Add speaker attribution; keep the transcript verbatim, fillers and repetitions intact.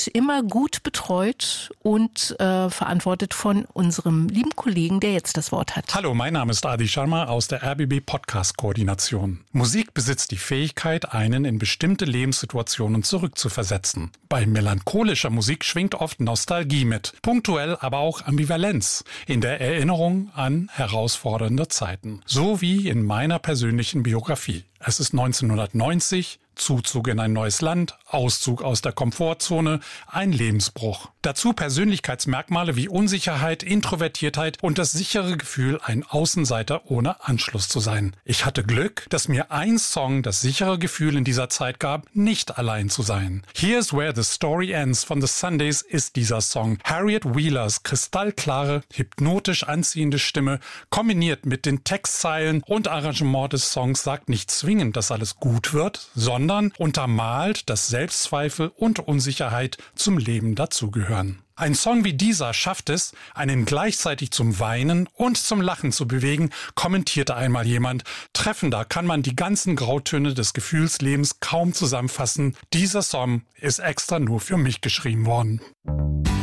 Speaker 1: wird immer gut betreut und äh, verantwortet von unserem lieben Kollegen, der jetzt das Wort hat.
Speaker 2: Hallo, mein Name ist Adi Sharma aus der R B B Podcast-Koordination. Musik besitzt die Fähigkeit, einen in bestimmte Lebenssituationen zurückzuversetzen. Bei melancholischer Musik schwingt oft Nostalgie mit, punktuell aber auch Ambivalenz in der Erinnerung an herausfordernde Zeiten. So wie in meiner persönlichen Biografie. Es ist neunzehnhundertneunzig, Zuzug in ein neues Land, Auszug aus der Komfortzone, ein Lebensbruch. Dazu Persönlichkeitsmerkmale wie Unsicherheit, Introvertiertheit und das sichere Gefühl, ein Außenseiter ohne Anschluss zu sein. Ich hatte Glück, dass mir ein Song das sichere Gefühl in dieser Zeit gab, nicht allein zu sein. Here's Where the Story Ends von The Sundays ist dieser Song. Harriet Wheelers kristallklare, hypnotisch anziehende Stimme, kombiniert mit den Textzeilen und Arrangement des Songs, sagt nicht zwingend, dass alles gut wird, sondern sondern untermalt, dass Selbstzweifel und Unsicherheit zum Leben dazugehören. Ein Song wie dieser schafft es, einen gleichzeitig zum Weinen und zum Lachen zu bewegen, kommentierte einmal jemand. Treffender kann man die ganzen Grautöne des Gefühlslebens kaum zusammenfassen. Dieser Song ist extra nur für mich geschrieben worden.